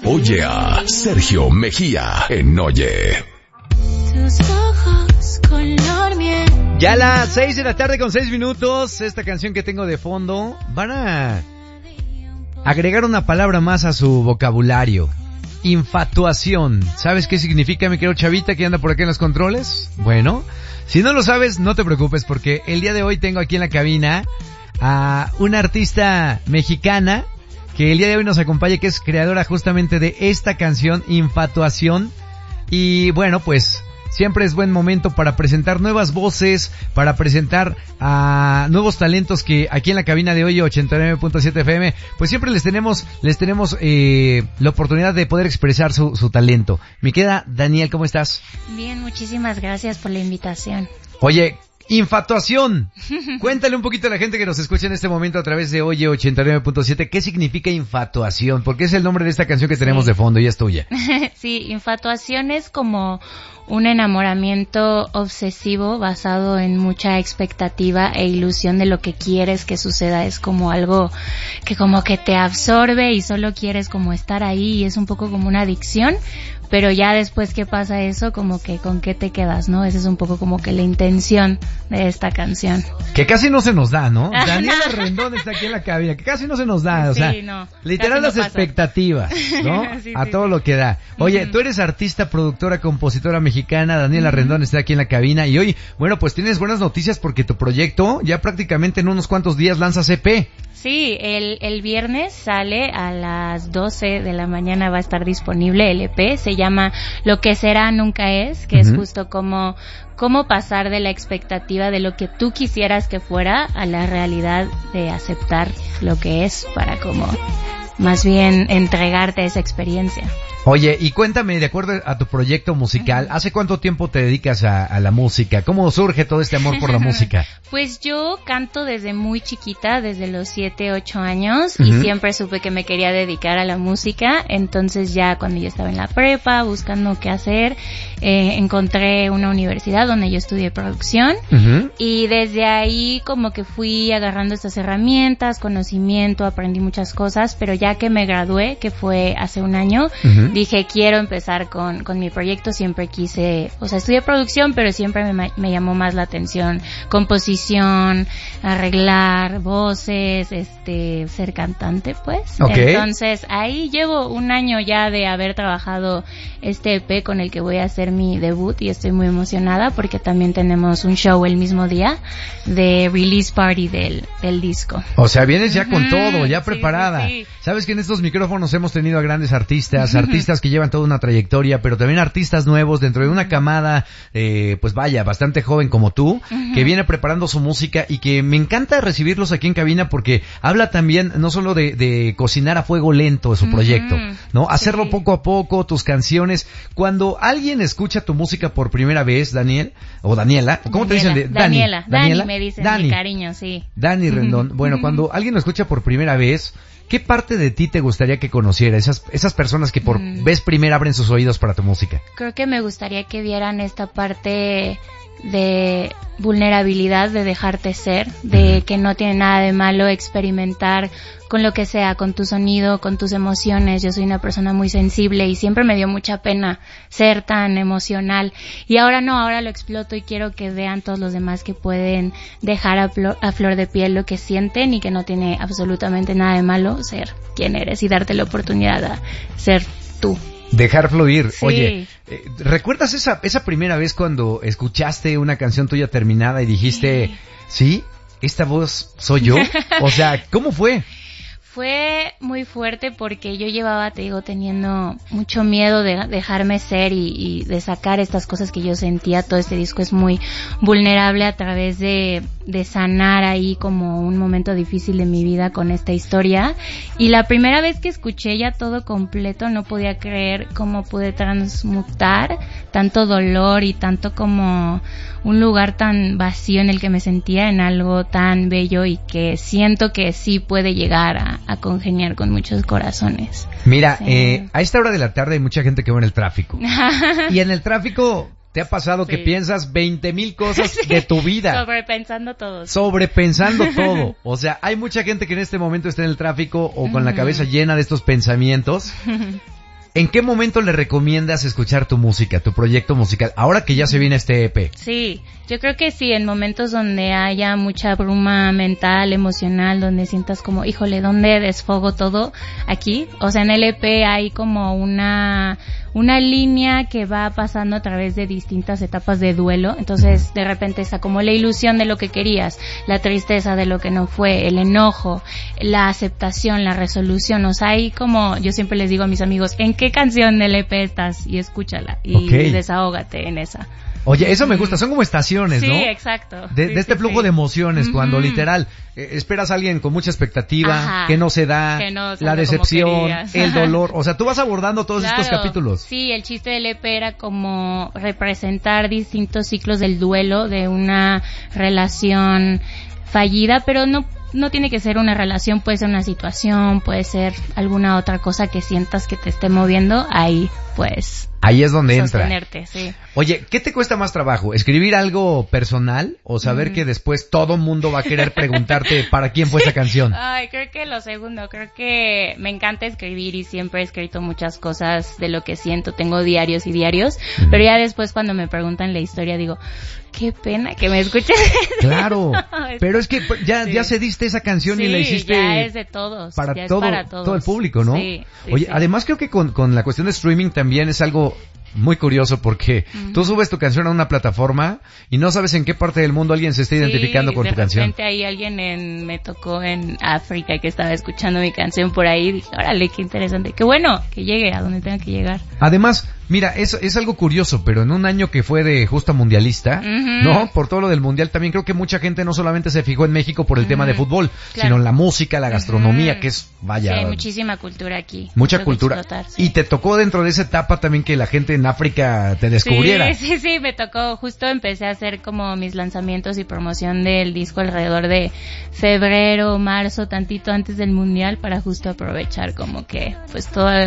Oye a Sergio Mejía en Oye. Tus ojos color miel. Ya a las 6 de la tarde con 6 minutos, esta canción que tengo de fondo, van a agregar una palabra más a su vocabulario. Infatuación. ¿Sabes qué significa, mi querido Chavita, que anda por aquí en los controles? Bueno, si no lo sabes, no te preocupes, porque el día de hoy tengo aquí en la cabina a una artista mexicana que el día de hoy nos acompaña, que es creadora justamente de esta canción, Infatuación. Y bueno, pues siempre es buen momento para presentar nuevas voces, para presentar a nuevos talentos que aquí en la cabina de hoy 89.7 FM, pues siempre les tenemos la oportunidad de poder expresar su talento. Mi querida Daniel, ¿cómo estás? Bien, muchísimas gracias por la invitación. Oye, Infatuación. Cuéntale un poquito a la gente que nos escucha en este momento a través de Oye 89.7, ¿qué significa infatuación? Porque es el nombre de esta canción que tenemos de fondo y es tuya. Sí, infatuación es como un enamoramiento obsesivo basado en mucha expectativa e ilusión de lo que quieres que suceda. Es como algo que como que te absorbe y solo quieres como estar ahí, y es un poco como una adicción. Pero ya después que pasa eso, como que con qué te quedas, ¿no? Esa es un poco como que la intención de esta canción. Que casi no se nos da, ¿no? Daniela Rendón está aquí en la cabina, que casi no se nos da, o sea, sí, no, literal las expectativas, ¿no? Sí, a todo lo que da. Oye, tú eres artista, productora, compositora mexicana, Daniela Rendón está aquí en la cabina, y hoy, bueno, pues tienes buenas noticias porque tu proyecto ya prácticamente en unos cuantos días lanzas EP. Sí, el viernes sale a las 12 de la mañana, va a estar disponible el EP, se llama Lo que será nunca es, que es justo cómo pasar de la expectativa de lo que tú quisieras que fuera a la realidad de aceptar lo que es, para como más bien entregarte esa experiencia. Oye, y cuéntame, de acuerdo a tu proyecto musical, ¿hace cuánto tiempo te dedicas a la música? ¿Cómo surge todo este amor por la música? Pues yo canto desde muy chiquita, desde los 7, 8 años, y siempre supe que me quería dedicar a la música. Entonces ya cuando yo estaba en la prepa, buscando qué hacer, encontré una universidad donde yo estudié producción, y desde ahí como que fui agarrando estas herramientas, conocimiento, aprendí muchas cosas, pero ya que me gradué, que fue hace un año, dije, quiero empezar con mi proyecto. Siempre quise, o sea, estudié producción, pero siempre me llamó más la atención composición, arreglar voces, ser cantante, pues. Okay. Entonces, ahí llevo un año ya de haber trabajado este EP con el que voy a hacer mi debut, y estoy muy emocionada porque también tenemos un show el mismo día de release party del disco. O sea, vienes ya con todo, ya preparada. Sí. Sabes que en estos micrófonos hemos tenido a grandes artistas que llevan toda una trayectoria, pero también artistas nuevos dentro de una camada, pues vaya, bastante joven como tú, que viene preparando su música, y que me encanta recibirlos aquí en cabina porque habla también no solo de cocinar a fuego lento de su proyecto, ¿no? Hacerlo poco a poco, tus canciones. Cuando alguien escucha tu música por primera vez, Daniel, o Daniela, ¿cómo te dicen? Daniela. Dani me dicen, mi cariño, sí. Dani Rendón. Bueno, cuando alguien lo escucha por primera vez, ¿qué parte de ti te gustaría que conociera? Esas personas que por vez primera abren sus oídos para tu música. Creo que me gustaría que vieran esta parte de vulnerabilidad, de dejarte ser, de que no tiene nada de malo experimentar con lo que sea, con tu sonido, con tus emociones. Yo soy una persona muy sensible y siempre me dio mucha pena ser tan emocional, y ahora no, ahora lo exploto, y quiero que vean todos los demás que pueden dejar a flor de piel lo que sienten, y que no tiene absolutamente nada de malo ser quien eres y darte la oportunidad de ser tú. Dejar fluir. Sí. Oye, ¿recuerdas esa primera vez cuando escuchaste una canción tuya terminada y dijiste, sí, esta voz soy yo? O sea, ¿cómo fue? Fue muy fuerte porque yo llevaba, te digo, teniendo mucho miedo de dejarme ser y de sacar estas cosas que yo sentía. Todo este disco es muy vulnerable a través de sanar ahí como un momento difícil de mi vida con esta historia. Y la primera vez que escuché ya todo completo, no podía creer cómo pude transmutar tanto dolor y tanto como un lugar tan vacío en el que me sentía en algo tan bello, y que siento que sí puede llegar a congeniar con muchos corazones. Mira, sí. A esta hora de la tarde hay mucha gente que va en el tráfico. Y en el tráfico ¿te ha pasado que piensas 20,000 cosas de tu vida? Sobrepensando todo. Sobrepensando todo. O sea, hay mucha gente que en este momento está en el tráfico o con la cabeza llena de estos pensamientos. ¿En qué momento le recomiendas escuchar tu música, tu proyecto musical, ahora que ya se viene este EP? Sí, yo creo que sí, en momentos donde haya mucha bruma mental, emocional, donde sientas como, híjole, ¿dónde desfogo todo? Aquí, o sea, en el EP hay como una línea que va pasando a través de distintas etapas de duelo, entonces de repente está como la ilusión de lo que querías, la tristeza de lo que no fue, el enojo, la aceptación, la resolución, o sea, hay como, yo siempre les digo a mis amigos, ¿en qué canción del EP estás? Y escúchala, y desahógate en esa. Oye, eso me gusta, son como estaciones, ¿no? Sí, exacto. De este flujo de emociones, cuando literal esperas a alguien con mucha expectativa, que no se da, la decepción, el dolor, o sea, tú vas abordando todos estos capítulos. Sí, el chiste del EP era como representar distintos ciclos del duelo de una relación fallida, pero no tiene que ser una relación, puede ser una situación, puede ser alguna otra cosa que sientas que te esté moviendo, ahí pues ahí es donde entra. Sí. Oye, ¿qué te cuesta más trabajo? ¿Escribir algo personal o saber que después todo mundo va a querer preguntarte para quién fue esa canción? Ay, creo que lo segundo. Creo que me encanta escribir y siempre he escrito muchas cosas de lo que siento. Tengo diarios y diarios, pero ya después cuando me preguntan la historia digo, qué pena que me escuches. Claro, pero es que ya cediste esa canción y la hiciste ya es de todos. Para todos. Todo el público, ¿no? Sí, Oye, además creo que con la cuestión de streaming también es algo muy curioso porque tú subes tu canción a una plataforma y no sabes en qué parte del mundo alguien se está identificando con tu canción. De repente ahí alguien me tocó en África que estaba escuchando mi canción por ahí y dije, órale, qué interesante, qué bueno que llegue a donde tenga que llegar. Además, mira, es algo curioso, pero en un año que fue de justa mundialista, ¿no? Por todo lo del mundial también creo que mucha gente no solamente se fijó en México por el tema de fútbol, sino en la música, la gastronomía, que es, vaya... Sí, hay muchísima cultura aquí. Mucha cultura. Y te tocó dentro de esa etapa también que la gente en África te descubriera. Sí, me tocó. Justo empecé a hacer como mis lanzamientos y promoción del disco alrededor de febrero, marzo, tantito antes del mundial para justo aprovechar como que pues toda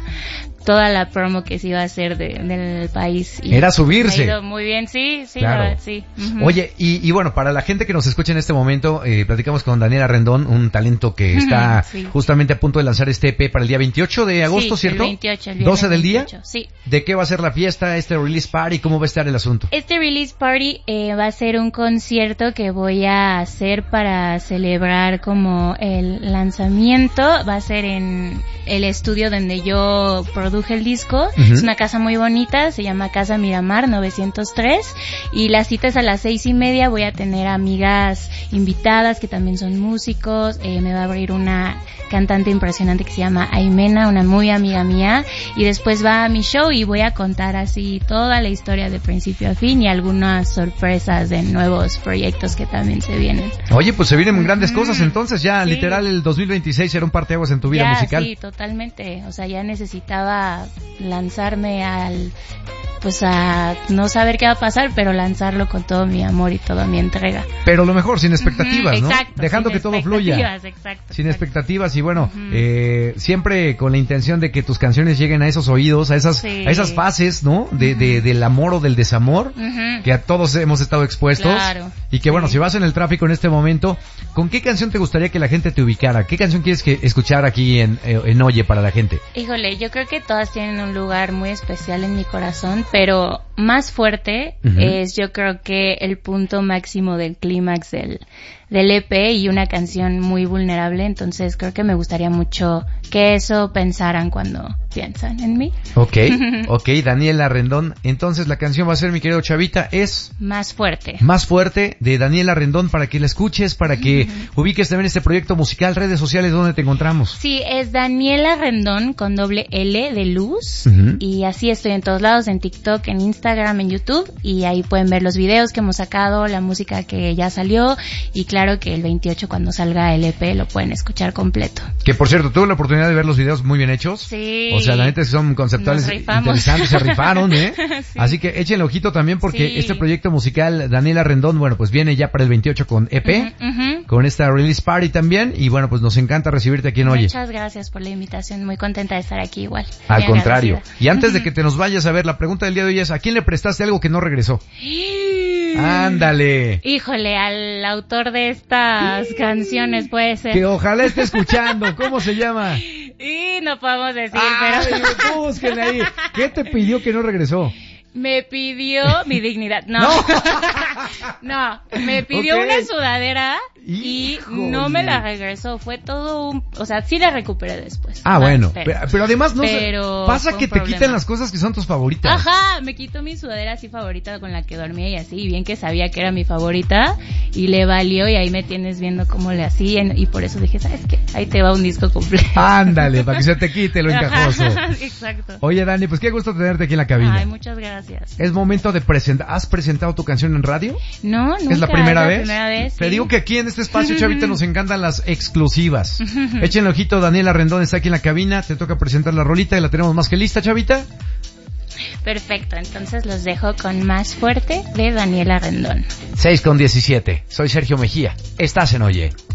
la promo que se iba a hacer del país. Y era subirse. Ha ido muy bien, sí, claro. La verdad, sí. Oye, y bueno, para la gente que nos escucha en este momento, platicamos con Daniela Rendón, un talento que está justamente a punto de lanzar este EP para el día 28 de agosto, ¿cierto? El 28, el 12 del 28, día. Sí. ¿De qué va a ser la fiesta, este release party? ¿Cómo va a estar el asunto? Este release party va a ser un concierto que voy a hacer para celebrar como el lanzamiento. Va a ser en el estudio donde yo produje el disco. Es una casa muy bonita, se llama Casa Miramar 903 y la cita es a las 6:30. Voy a tener amigas invitadas que también son músicos. Me va a abrir una cantante impresionante que se llama Aimena, una muy amiga mía, y después va a mi show y voy a contar así toda la historia de principio a fin y algunas sorpresas de nuevos proyectos que también se vienen. Oye, pues se vienen grandes cosas, entonces ya literal el 2026 será un parteaguas en tu vida musical. Sí, totalmente, o sea, ya necesitaba lanzarme a no saber qué va a pasar, pero lanzarlo con todo mi amor y toda mi entrega. Pero lo mejor, sin expectativas, ¿no? Exacto, dejando que todo fluya. Sin expectativas y bueno, siempre con la intención de que tus canciones lleguen a esos oídos, a esas fases, ¿no? Del amor o del desamor, que a todos hemos estado expuestos. Claro. Y que bueno, si vas en el tráfico en este momento, ¿con qué canción te gustaría que la gente te ubicara? ¿Qué canción quieres escuchar aquí en Oye para la gente? Híjole, yo creo que todas tienen un lugar muy especial en mi corazón, pero más fuerte es yo creo que el punto máximo del clímax del EP y una canción muy vulnerable, entonces creo que me gustaría mucho que eso pensaran cuando piensan en mí. Ok, Daniela Rendón, entonces la canción va a ser, mi querido Chavita, es... Más fuerte. Más fuerte, de Daniela Rendón, para que la escuches, para que ubiques también este proyecto musical, redes sociales, ¿dónde te encontramos? Sí, es Daniela Rendón con doble L de luz, y así estoy en todos lados, en TikTok, en Instagram, en YouTube, y ahí pueden ver los videos que hemos sacado, la música que ya salió, y claro que el 28 cuando salga el EP lo pueden escuchar completo. Que por cierto, tuve la oportunidad de ver los videos muy bien hechos. Sí. O sea, la neta es que son conceptuales interesantes, se rifaron, ¿eh? Sí. Así que échenle ojito también porque este proyecto musical, Daniela Rendón, bueno, pues viene ya para el 28 con EP, con esta release party también, y bueno, pues nos encanta recibirte aquí en Oye. Muchas gracias por la invitación, muy contenta de estar aquí igual. Al contrario. Y antes de que te nos vayas a ver, la pregunta del día de hoy es, ¿a quién le prestaste algo que no regresó? Ándale. Híjole, al autor de estas canciones puede ser. Que ojalá esté escuchando. ¿Cómo se llama? Y no podemos decir, pero... Búsquenle ahí. ¿Qué te pidió que no regresó? Me pidió mi dignidad. No. No, me pidió una sudadera y no me la regresó. Fue todo un... O sea, sí la recuperé después. Bueno. Pero además no pasa que te problema. quitan las cosas que son tus favoritas. Ajá, me quitó mi sudadera así favorita con la que dormía y así. Y bien que sabía que era mi favorita. Y le valió y ahí me tienes viendo cómo le hacían. Y por eso dije, ¿sabes qué? Ahí te va un disco completo. Ándale, para que se te quite lo encajoso. Exacto. Oye, Dani, pues qué gusto tenerte aquí en la cabina. Ay, muchas gracias. Es momento de presentar. ¿Has presentado tu canción en radio? No, nunca. ¿Es la primera vez? Primera vez, Te sí. digo que aquí en este espacio, Chavita, nos encantan las exclusivas. Échenle ojito, Daniela Rendón está aquí en la cabina. Te toca presentar la rolita y la tenemos más que lista, Chavita. Perfecto, entonces los dejo con Más Fuerte de Daniela Rendón. 6:17. Soy Sergio Mejía. Estás en Oye.